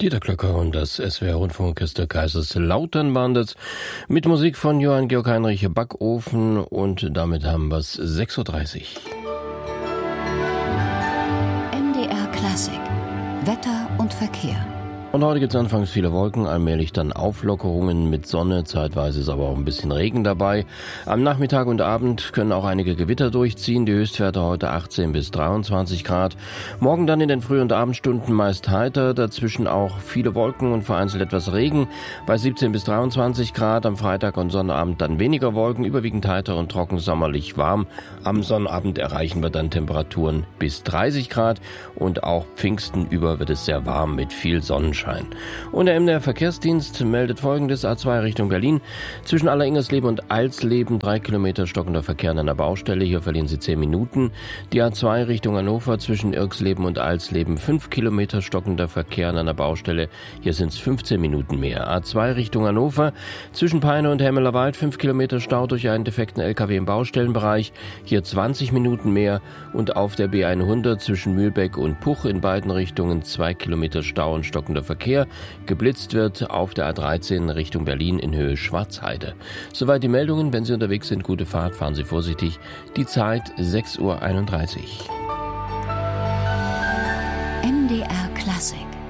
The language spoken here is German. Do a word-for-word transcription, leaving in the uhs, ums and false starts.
Dieter Klöcker und das S W R-Rundfunkorchester Kaiserslautern waren das mit Musik von Johann Georg Heinrich Backofen und damit haben wir es sechs Uhr dreißig. M D R Klassik. Wetter und Verkehr. Und heute gibt es anfangs viele Wolken, allmählich dann Auflockerungen mit Sonne, zeitweise ist aber auch ein bisschen Regen dabei. Am Nachmittag und Abend können auch einige Gewitter durchziehen, die Höchstwerte heute achtzehn bis dreiundzwanzig Grad. Morgen dann in den Früh- und Abendstunden meist heiter, dazwischen auch viele Wolken und vereinzelt etwas Regen bei siebzehn bis dreiundzwanzig Grad. Am Freitag und Sonnabend dann weniger Wolken, überwiegend heiter und trocken sommerlich warm. Am Sonnabend erreichen wir dann Temperaturen bis dreißig Grad und auch Pfingsten über wird es sehr warm mit viel Sonnenschein. Und der M D R Verkehrsdienst meldet Folgendes: A zwei Richtung Berlin. Zwischen Alleringersleben und Alsleben drei Kilometer stockender Verkehr an einer Baustelle. Hier verlieren Sie zehn Minuten. Die A zwei Richtung Hannover zwischen Irksleben und Alsleben fünf Kilometer stockender Verkehr an einer Baustelle. Hier sind es fünfzehn Minuten mehr. A zwei Richtung Hannover zwischen Peine und Hemmelerwald fünf Kilometer Stau durch einen defekten L K W im Baustellenbereich. Hier zwanzig Minuten mehr. Und auf der B hundert zwischen Mühlbeck und Puch in beiden Richtungen zwei Kilometer Stau und stockender Verkehr. Verkehr. Geblitzt wird auf der A dreizehn Richtung Berlin in Höhe Schwarzheide. Soweit die Meldungen. Wenn Sie unterwegs sind, gute Fahrt, fahren Sie vorsichtig. Die Zeit sechs Uhr einunddreißig. M D R Klassik.